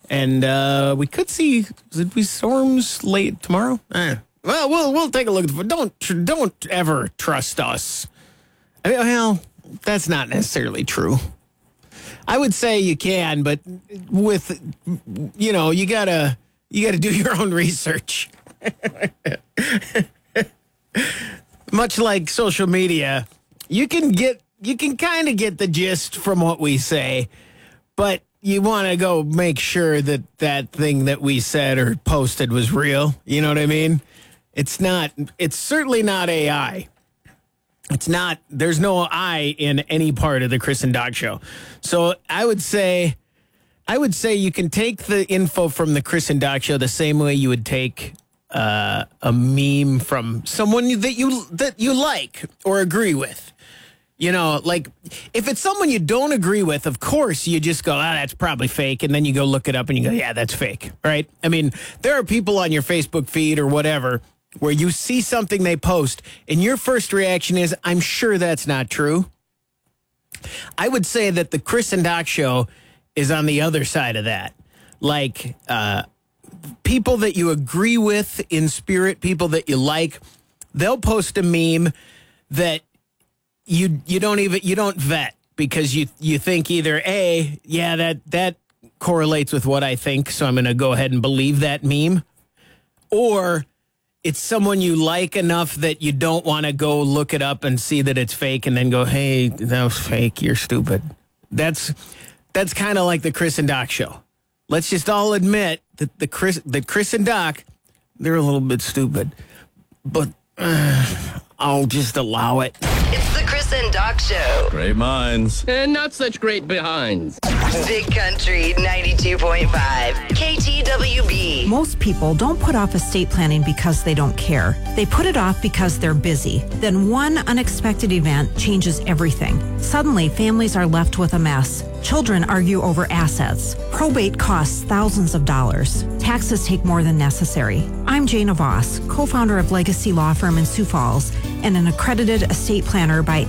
And we could see storms late tomorrow. Well, we'll take a look. Don't ever trust us. I mean, well, that's not necessarily true. I would say you can, but with you gotta do your own research. Much like social media, you can kind of get the gist from what we say, but you want to go make sure that thing that we said or posted was real. You know what I mean? It's certainly not AI. There's no I in any part of the Chris and Doc show. So I would say you can take the info from the Chris and Doc show the same way you would take a meme from someone that you like or agree with. Like if it's someone you don't agree with, of course you just go, that's probably fake. And then you go look it up and you go, yeah, that's fake. Right. I mean, there are people on your Facebook feed or whatever where you see something they post and your first reaction is, I'm sure that's not true. I would say that the Chris and Doc show is on the other side of that. Like, people that you agree with in spirit, people that you like, they'll post a meme that you don't vet because you think either A, yeah, that correlates with what I think, so I'm going to go ahead and believe that meme, or it's someone you like enough that you don't want to go look it up and see that it's fake and then go, hey, that was fake, you're stupid. That's kind of like the Chris and Doc show. Let's just all admit that Chris and Doc, they're a little bit stupid, but I'll just allow it. It's the Chris and Doc Show. Great minds. And not such great behinds. Big Country 92.5. KTWB. Most people don't put off estate planning because they don't care. They put it off because they're busy. Then one unexpected event changes everything. Suddenly, families are left with a mess. Children argue over assets. Probate costs thousands of dollars. Taxes take more than necessary. I'm Jana Voss, co-founder of Legacy Law Firm in Sioux Falls and an accredited estate planner by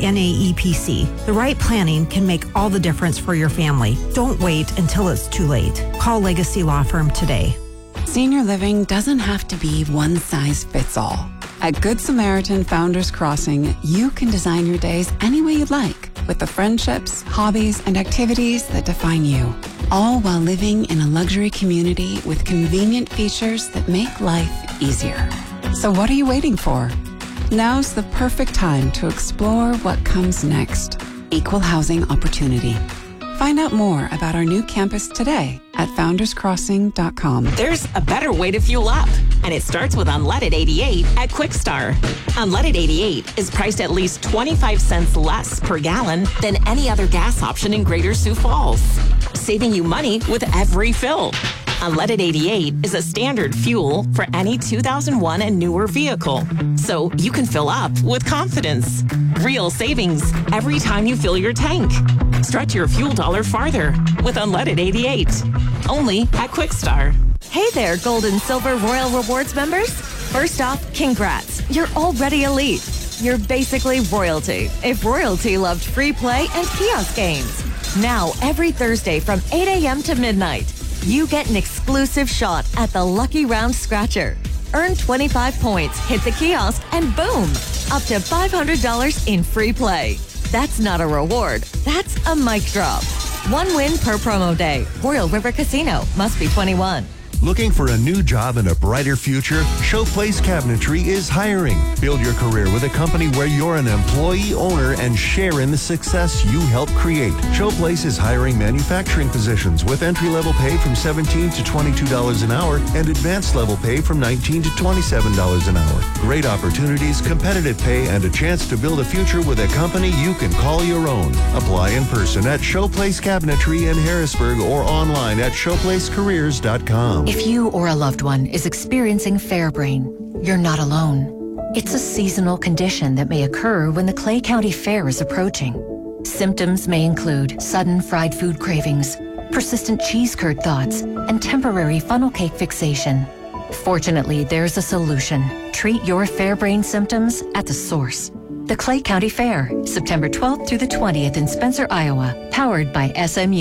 NAEPC. The right planning can make all the difference for your family. Don't wait until it's too late. Call Legacy Law Firm today. Senior living doesn't have to be one size fits all. At Good Samaritan Founders Crossing, you can design your days any way you'd like with the friendships, hobbies, and activities that define you, all while living in a luxury community with convenient features that make life easier. So what are you waiting for? Now's the perfect time to explore what comes next. Equal housing opportunity. Find out more about our new campus today at founderscrossing.com. There's a better way to fuel up, and it starts with Unleaded 88 at Quickstar. Unleaded 88 is priced at least 25 cents less per gallon than any other gas option in Greater Sioux Falls, saving you money with every fill. Unleaded 88 is a standard fuel for any 2001 and newer vehicle, so you can fill up with confidence. Real savings every time you fill your tank. Stretch your fuel dollar farther with Unleaded 88. Only at Quickstar. Hey there, Gold and Silver Royal Rewards members. First off, congrats. You're already elite. You're basically royalty, if royalty loved free play and kiosk games. Now, every Thursday from 8 a.m. to midnight, you get an exclusive shot at the Lucky Round Scratcher. Earn 25 points, hit the kiosk, and boom, up to $500 in free play. That's not a reward. That's a mic drop. One win per promo day. Royal River Casino. Must be 21. Looking for a new job and a brighter future? Showplace Cabinetry is hiring. Build your career with a company where you're an employee owner and share in the success you help create. Showplace is hiring manufacturing positions with entry-level pay from $17 to $22 an hour and advanced level pay from $19 to $27 an hour. Great opportunities, competitive pay, and a chance to build a future with a company you can call your own. Apply in person at Showplace Cabinetry in Harrisburg or online at showplacecareers.com. If you or a loved one is experiencing fair brain, you're not alone. It's a seasonal condition that may occur when the Clay County Fair is approaching. Symptoms may include sudden fried food cravings, persistent cheese curd thoughts, and temporary funnel cake fixation. Fortunately, there's a solution. Treat your fair brain symptoms at the source. The Clay County Fair, September 12th through the 20th in Spencer, Iowa, powered by SMU.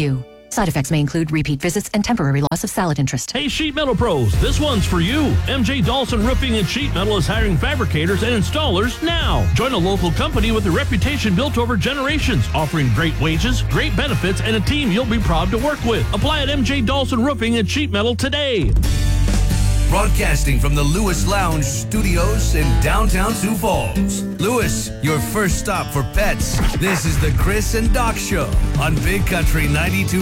Side effects may include repeat visits and temporary loss of salad interest. Hey, Sheet Metal Pros, this one's for you. MJ Dawson Roofing and Sheet Metal is hiring fabricators and installers now. Join a local company with a reputation built over generations, offering great wages, great benefits, and a team you'll be proud to work with. Apply at MJ Dawson Roofing and Sheet Metal today. Broadcasting from the Lewis Lounge Studios in downtown Sioux Falls. Lewis, your first stop for pets. This is the Chris and Doc Show on Big Country 92.